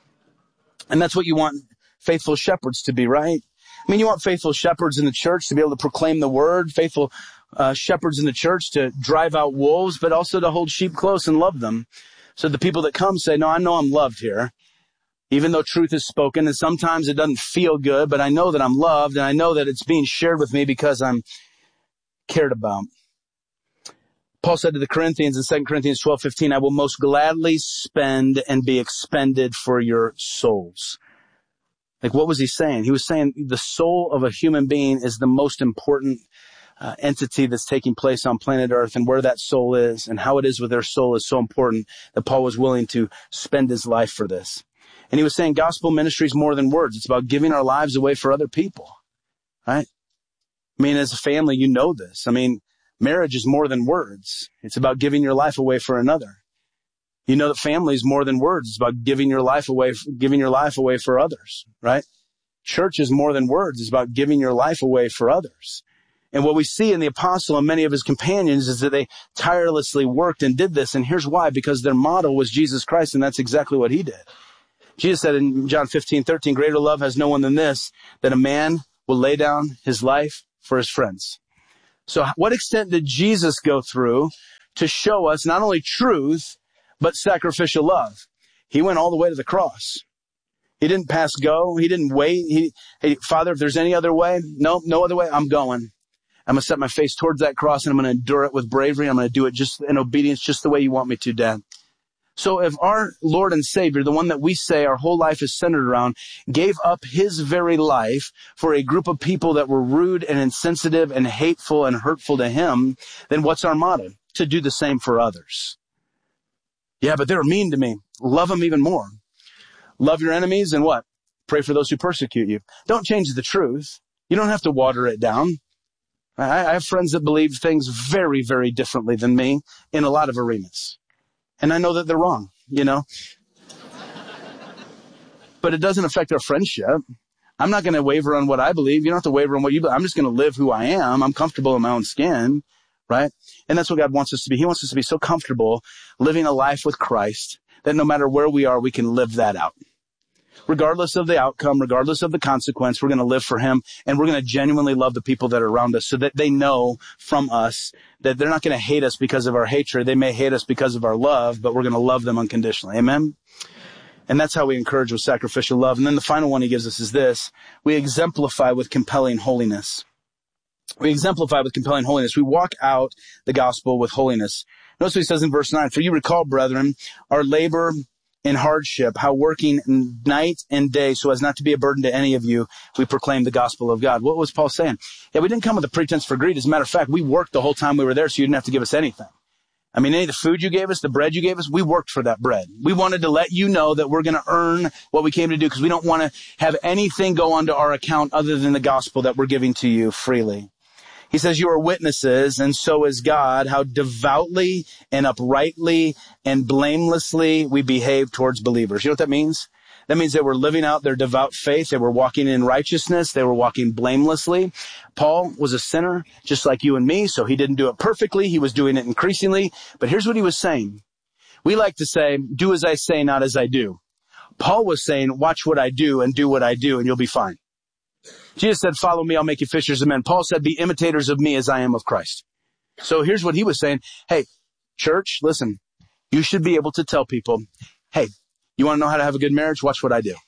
And that's what you want faithful shepherds to be, right? I mean, you want faithful shepherds in the church to be able to proclaim the Word, faithful shepherds in the church to drive out wolves, but also to hold sheep close and love them. So the people that come say, no, I know I'm loved here, even though truth is spoken, and sometimes it doesn't feel good, but I know that I'm loved, and I know that it's being shared with me because I'm cared about. Paul said to the Corinthians in 2 Corinthians 12:15, I will most gladly spend and be expended for your souls. Like, what was he saying? He was saying the soul of a human being is the most important entity that's taking place on planet Earth, and where that soul is and how it is with their soul is so important that Paul was willing to spend his life for this. And he was saying gospel ministry is more than words. It's about giving our lives away for other people, right? I mean, as a family, you know this. I mean, marriage is more than words. It's about giving your life away for another. You know that family is more than words. It's about giving your life away for others, right? Church is more than words. It's about giving your life away for others. And what we see in the apostle and many of his companions is that they tirelessly worked and did this. And here's why, because their model was Jesus Christ, and that's exactly what he did. Jesus said in John 15:13, greater love has no one than this, that a man will lay down his life for his friends. So what extent did Jesus go through to show us not only truth, but sacrificial love? He went all the way to the cross. He didn't pass go. He didn't wait. Hey, Father, if there's any other way, no other way, I'm going. I'm going to set my face towards that cross, and I'm going to endure it with bravery. I'm going to do it just in obedience, just the way you want me to, Dad. So if our Lord and Savior, the one that we say our whole life is centered around, gave up his very life for a group of people that were rude and insensitive and hateful and hurtful to him, then what's our motto? To do the same for others. Yeah, but they were mean to me. Love them even more. Love your enemies and what? Pray for those who persecute you. Don't change the truth. You don't have to water it down. I have friends that believe things very, very differently than me in a lot of arenas. And I know that they're wrong, you know. But it doesn't affect our friendship. I'm not going to waver on what I believe. You don't have to waver on what you believe. I'm just going to live who I am. I'm comfortable in my own skin, right? And that's what God wants us to be. He wants us to be so comfortable living a life with Christ that no matter where we are, we can live that out. Regardless of the outcome, regardless of the consequence, we're going to live for him, and we're going to genuinely love the people that are around us so that they know from us that they're not going to hate us because of our hatred. They may hate us because of our love, but we're going to love them unconditionally. Amen? And that's how we encourage with sacrificial love. And then the final one he gives us is this. We exemplify with compelling holiness. We exemplify with compelling holiness. We walk out the gospel with holiness. Notice what he says in verse 9. For you recall, brethren, our labor in hardship, how working night and day so as not to be a burden to any of you, we proclaim the gospel of God. What was Paul saying? Yeah, we didn't come with a pretense for greed. As a matter of fact, we worked the whole time we were there, so you didn't have to give us anything. I mean, any of the food you gave us, the bread you gave us, we worked for that bread. We wanted to let you know that we're going to earn what we came to do because we don't want to have anything go onto our account other than the gospel that we're giving to you freely. He says, you are witnesses, and so is God, how devoutly and uprightly and blamelessly we behave towards believers. You know what that means? That means they were living out their devout faith. They were walking in righteousness. They were walking blamelessly. Paul was a sinner, just like you and me, so he didn't do it perfectly. He was doing it increasingly. But here's what he was saying. We like to say, do as I say, not as I do. Paul was saying, watch what I do and do what I do, and you'll be fine. Jesus said, follow me, I'll make you fishers of men. Paul said, be imitators of me as I am of Christ. So here's what he was saying. Hey, church, listen, you should be able to tell people, hey, you want to know how to have a good marriage? Watch what I do.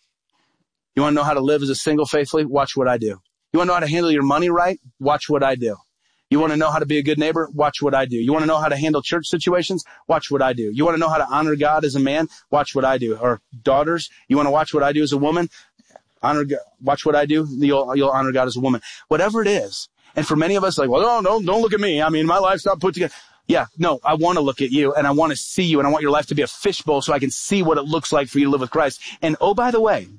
You want to know how to live as a single faithfully? Watch what I do. You want to know how to handle your money right? Watch what I do. You want to know how to be a good neighbor? Watch what I do. You want to know how to handle church situations? Watch what I do. You want to know how to honor God as a man? Watch what I do. Or daughters, you want to watch what I do as a woman? Honor God. Watch what I do. You'll honor God as a woman. Whatever it is. And for many of us, like, well, no, don't look at me. I mean, my life's not put together. Yeah, no, I want to look at you and I want to see you and I want your life to be a fishbowl so I can see what it looks like for you to live with Christ. And oh, by the way,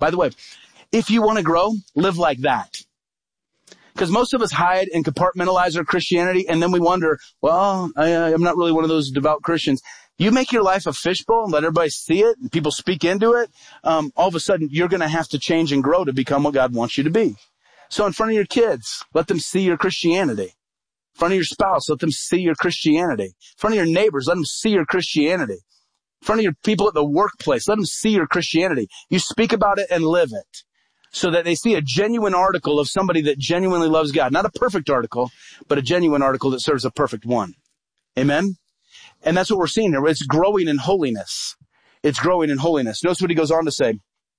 if you want to grow, live like that. Because most of us hide and compartmentalize our Christianity and then we wonder, well, I'm not really one of those devout Christians. You make your life a fishbowl and let everybody see it and people speak into it. All of a sudden, you're going to have to change and grow to become what God wants you to be. So in front of your kids, let them see your Christianity. In front of your spouse, let them see your Christianity. In front of your neighbors, let them see your Christianity. In front of your people at the workplace, let them see your Christianity. You speak about it and live it so that they see a genuine article of somebody that genuinely loves God. Not a perfect article, but a genuine article that serves a perfect one. Amen? And that's what we're seeing here. It's growing in holiness. It's growing in holiness. Notice what he goes on to say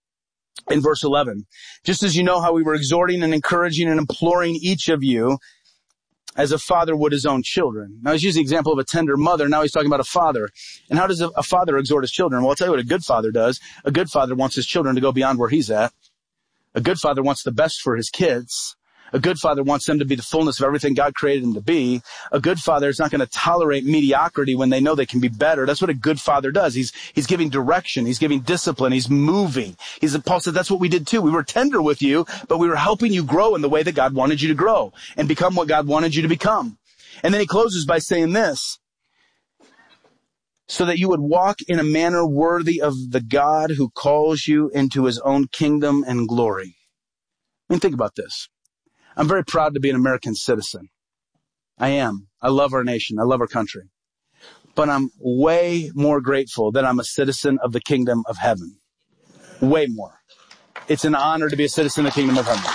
in verse 11. Just as you know how we were exhorting and encouraging and imploring each of you as a father would his own children. Now, he's using the example of a tender mother. Now he's talking about a father. And how does a father exhort his children? Well, I'll tell you what a good father does. A good father wants his children to go beyond where he's at. A good father wants the best for his kids. A good father wants them to be the fullness of everything God created them to be. A good father is not going to tolerate mediocrity when they know they can be better. That's what a good father does. He's giving direction. He's giving discipline. He's moving. Paul said that's what we did too. We were tender with you, but we were helping you grow in the way that God wanted you to grow and become what God wanted you to become. And then he closes by saying this, so that you would walk in a manner worthy of the God who calls you into his own kingdom and glory. I mean, think about this. I'm very proud to be an American citizen. I am. I love our nation. I love our country. But I'm way more grateful that I'm a citizen of the kingdom of heaven. Way more. It's an honor to be a citizen of the kingdom of heaven.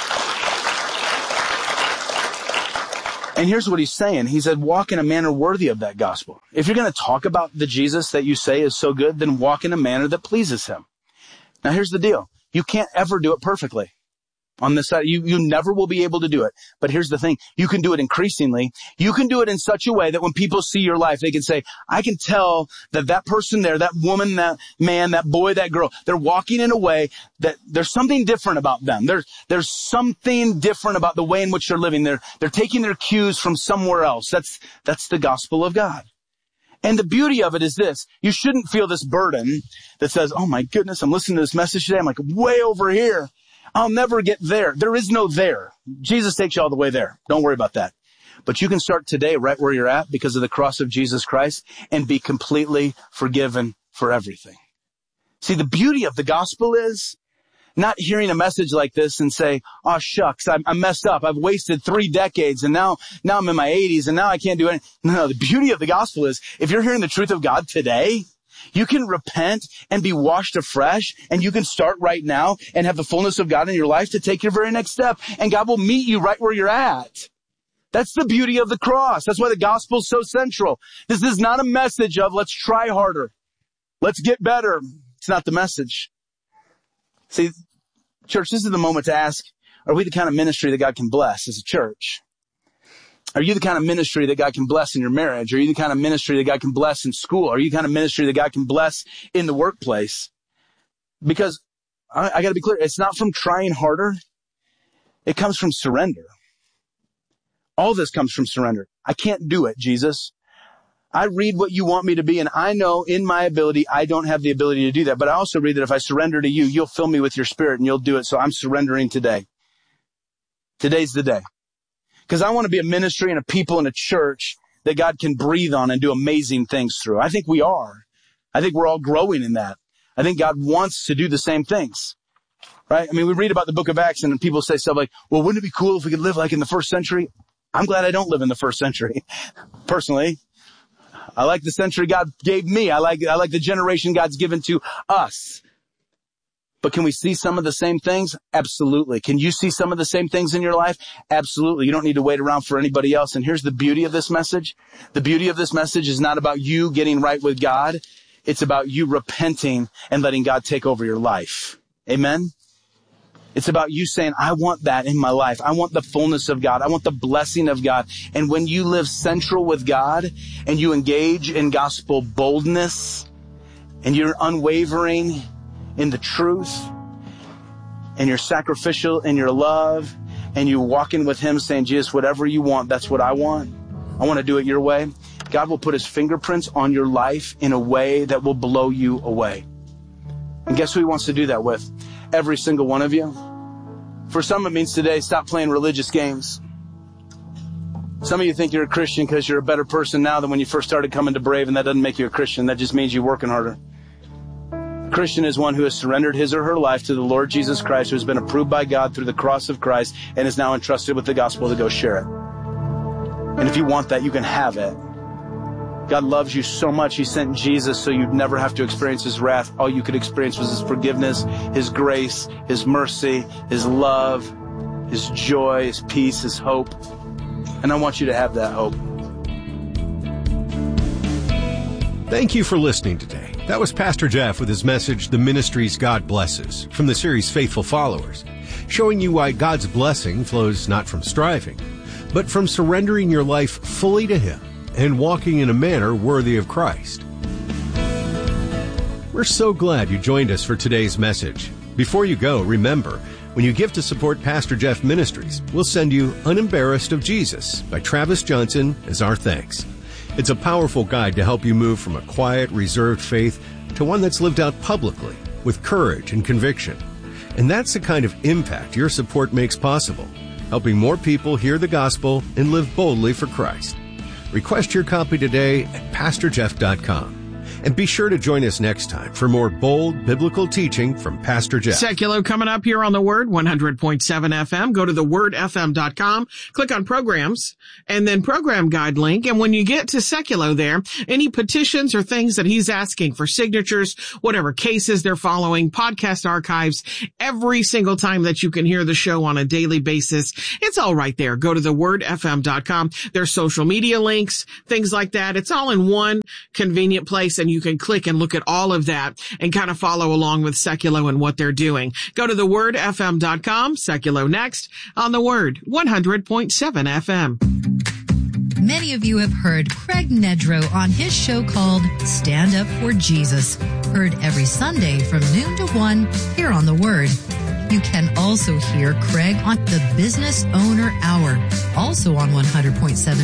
And here's what he's saying. He said, walk in a manner worthy of that gospel. If you're going to talk about the Jesus that you say is so good, then walk in a manner that pleases him. Now, here's the deal. You can't ever do it perfectly. On this side, you never will be able to do it. But here's the thing. You can do it increasingly. You can do it in such a way that when people see your life, they can say, I can tell that person there, that woman, that man, that boy, that girl, they're walking in a way that there's something different about them. There's something different about the way in which they're living. They're taking their cues from somewhere else. That's the gospel of God. And the beauty of it is this. You shouldn't feel this burden that says, oh my goodness, I'm listening to this message today. I'm like way over here. I'll never get there. There is no there. Jesus takes you all the way there. Don't worry about that. But you can start today right where you're at because of the cross of Jesus Christ and be completely forgiven for everything. See, the beauty of the gospel is not hearing a message like this and say, oh, shucks, I messed up. I've wasted 3 decades and now I'm in my 80s and now I can't do anything. No, the beauty of the gospel is if you're hearing the truth of God today, you can repent and be washed afresh, and you can start right now and have the fullness of God in your life to take your very next step, and God will meet you right where you're at. That's the beauty of the cross. That's why the gospel is so central. This is not a message of let's try harder. Let's get better. It's not the message. See, church, this is the moment to ask, are we the kind of ministry that God can bless as a church? Are you the kind of ministry that God can bless in your marriage? Are you the kind of ministry that God can bless in school? Are you the kind of ministry that God can bless in the workplace? Because I got to be clear, it's not from trying harder. It comes from surrender. All this comes from surrender. I can't do it, Jesus. I read what you want me to be, and I know in my ability, I don't have the ability to do that. But I also read that if I surrender to you, you'll fill me with your spirit and you'll do it. So I'm surrendering today. Today's the day. Because I want to be a ministry and a people and a church that God can breathe on and do amazing things through. I think we are. I think we're all growing in that. I think God wants to do the same things. Right? I mean, we read about the book of Acts and people say stuff like, well, wouldn't it be cool if we could live like in the first century? I'm glad I don't live in the first century. Personally, I like the century God gave me. I like the generation God's given to us. But can we see some of the same things? Absolutely. Can you see some of the same things in your life? Absolutely. You don't need to wait around for anybody else. And here's the beauty of this message. The beauty of this message is not about you getting right with God. It's about you repenting and letting God take over your life. Amen? It's about you saying, I want that in my life. I want the fullness of God. I want the blessing of God. And when you live central with God and you engage in gospel boldness and you're unwavering in the truth, and you're sacrificial in your love, and you walking with him saying, Jesus, whatever you want, that's what I want. I want to do it your way. God will put his fingerprints on your life in a way that will blow you away. And guess who he wants to do that with? Every single one of you. For some, it means today, stop playing religious games. Some of you think you're a Christian because you're a better person now than when you first started coming to Brave, and that doesn't make you a Christian. That just means you're working harder. Christian is one who has surrendered his or her life to the Lord Jesus Christ, who has been approved by God through the cross of Christ and is now entrusted with the gospel to go share it. And if you want that, you can have it. God loves you so much, he sent Jesus so you'd never have to experience his wrath. All you could experience was his forgiveness, his grace, his mercy, his love, his joy, his peace, his hope. And I want you to have that hope. Thank you for listening today. That was Pastor Jeff with his message, The Ministries God Blesses, from the series Faithful Followers, showing you why God's blessing flows not from striving, but from surrendering your life fully to him and walking in a manner worthy of Christ. We're so glad you joined us for today's message. Before you go, remember, When you give to support Pastor Jeff Ministries, we'll send you Unembarrassed of Jesus by Travis Johnson as our thanks. It's a powerful guide to help you move from a quiet, reserved faith to one that's lived out publicly with courage and conviction. And that's the kind of impact your support makes possible, helping more people hear the gospel and live boldly for Christ. Request your copy today at PastorJeff.com. And be sure to join us next time for more bold biblical teaching from Pastor Jeff. Secular coming up here on The Word, 100.7 FM. Go to thewordfm.com, click on programs, and then program guide link. And when you get to Secular there, any petitions or things that he's asking for signatures, whatever cases they're following, podcast archives, every single time that you can hear the show on a daily basis, it's all right there. Go to thewordfm.com. There's social media links, things like that. It's all in one convenient place, and you can click and look at all of that and kind of follow along with Seculo and what they're doing. Go to thewordfm.com, Seculo next, on The Word, 100.7 FM. Many of you have heard Craig Nedrow on his show called Stand Up for Jesus, heard every Sunday from noon to 1 here on The Word. You can also hear Craig on the Business Owner Hour, also on 100.7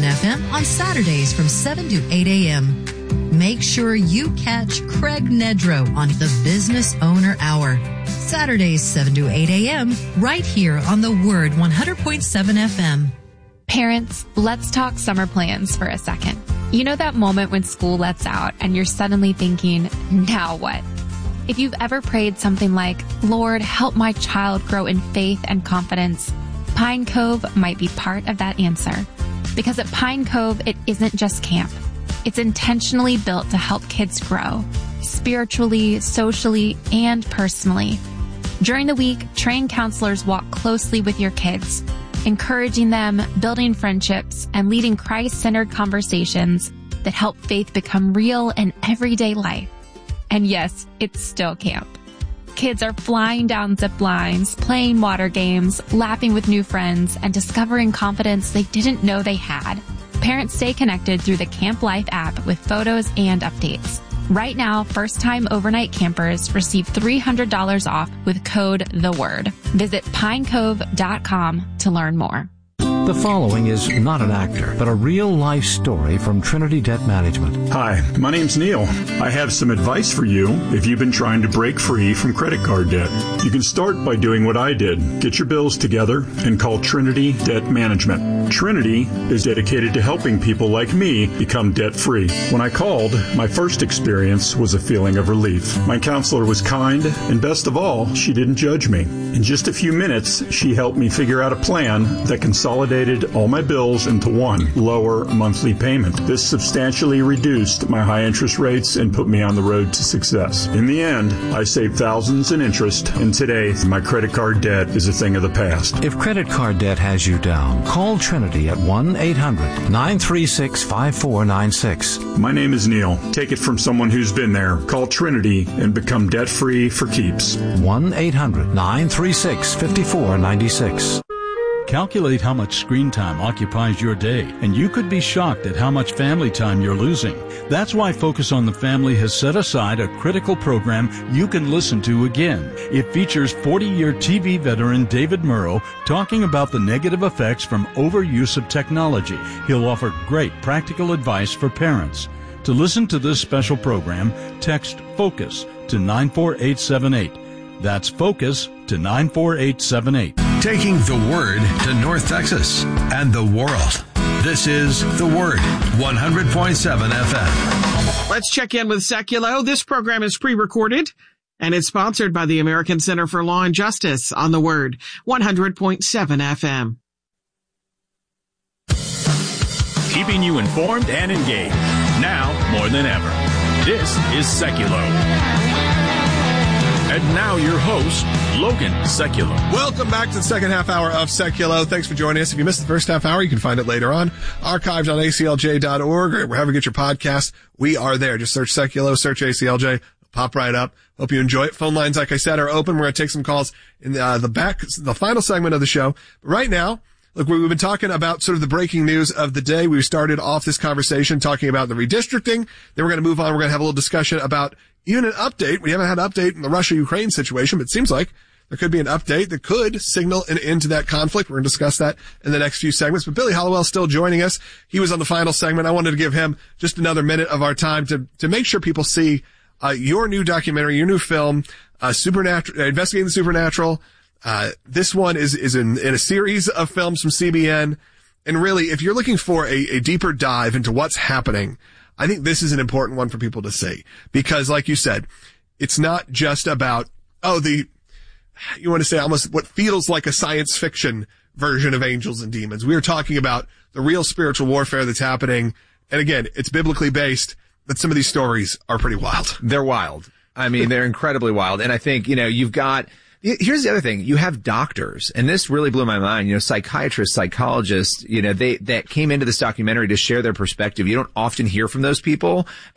FM on Saturdays from 7 to 8 a.m. Make sure you catch Craig Nedrow on the Business Owner Hour, Saturdays 7 to 8 a.m. right here on The Word 100.7 FM. Parents, let's talk summer plans for a second. You know that moment when school lets out and you're suddenly thinking, now what? If you've ever prayed something like, Lord, help my child grow in faith and confidence, Pine Cove might be part of that answer. Because at Pine Cove, it isn't just camp. It's intentionally built to help kids grow, spiritually, socially, and personally. During the week, trained counselors walk closely with your kids, encouraging them, building friendships, and leading Christ-centered conversations that help faith become real in everyday life. And yes, it's still camp. Kids are flying down zip lines, playing water games, laughing with new friends, and discovering confidence they didn't know they had. Parents stay connected through the Camp Life app with photos and updates. Right now, first-time overnight campers receive $300 off with code THEWORD. Visit pinecove.com to learn more. The following is not an actor, but a real-life story from Trinity Debt Management. Hi, my name's Neil. I have some advice for you if you've been trying to break free from credit card debt. You can start by doing what I did. Get your bills together and call Trinity Debt Management. Trinity is dedicated to helping people like me become debt-free. When I called, my first experience was a feeling of relief. My counselor was kind, and best of all, she didn't judge me. In just a few minutes, she helped me figure out a plan that consolidated all my bills into one lower monthly payment. This substantially reduced my high interest rates and put me on the road to success. In the end, I saved thousands in interest, and today my credit card debt is a thing of the past. If credit card debt has you down, call Trinity at 1-800-936-5496. My name is Neil. Take it from someone who's been there. Call Trinity and become debt-free for keeps. 1-800-936-5496. Calculate how much screen time occupies your day, and you could be shocked at how much family time you're losing. That's why Focus on the Family has set aside a critical program you can listen to again. It features 40-year TV veteran David Murrow talking about the negative effects from overuse of technology. He'll offer great practical advice for parents. To listen to this special program, text FOCUS to 94878. That's FOCUS to 94878. Taking the Word to North Texas and the world. This is The Word, 100.7 FM. Let's check in with Seculo. This program is pre-recorded, and it's sponsored by the American Center for Law and Justice on The Word, 100.7 FM. Keeping you informed and engaged, now more than ever. This is Seculo. And now your host, Logan Seculo. Welcome back to the second half hour of Seculo. Thanks for joining us. If you missed the first half hour, you can find it later on. Archived on ACLJ.org or wherever you get your podcasts. We are there. Just search Seculo, search ACLJ. Pop right up. Hope you enjoy it. Phone lines, like I said, are open. We're going to take some calls in the final segment of the show. But right now, look, we've been talking about sort of the breaking news of the day. We started off this conversation talking about the redistricting. Then we're going to move on. We're going to have a little discussion about even an update. We haven't had an update in the Russia-Ukraine situation, but it seems like there could be an update that could signal an end to that conflict. We're going to discuss that in the next few segments. But Billy Hallowell still joining us. He was on the final segment. I wanted to give him just another minute of our time to make sure people see your new documentary, your new film, Investigating the Supernatural. This one is in a series of films from CBN. And really, if you're looking for a deeper dive into what's happening, I think this is an important one for people to see. Because like you said, it's not just about, you want to say almost what feels like a science fiction version of angels and demons. We're talking about the real spiritual warfare that's happening. And again, it's biblically based, but some of these stories are pretty wild. They're wild. I mean, they're incredibly wild. And I think, you've got, here's the other thing. You have doctors, and this really blew my mind, psychiatrists, psychologists, that came into this documentary to share their perspective. You don't often hear from those people.